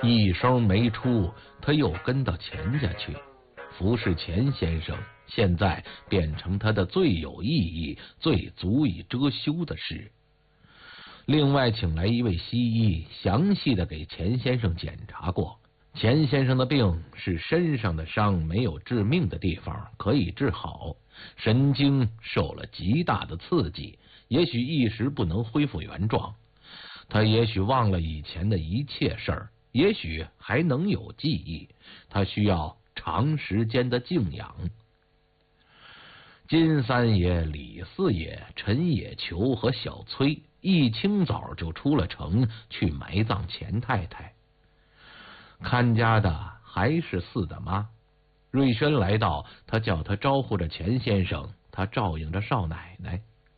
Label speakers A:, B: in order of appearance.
A: 一声没出，他又跟到钱家去，服侍钱先生现在变成他的最有意义、最足以遮羞的事。另外请来一位西医，详细的给钱先生检查过。钱先生的病是身上的伤没有致命的地方可以治好，神经受了极大的刺激，也许一时不能恢复原状。他也许忘了以前的一切事儿，也许还能有记忆，他需要长时间的静养。金三爷、李四爷、陈野球和小崔一清早就出了城去埋葬钱太太。看家的还是四大妈。瑞轩来到，他叫他招呼着钱先生，他照应着少奶奶。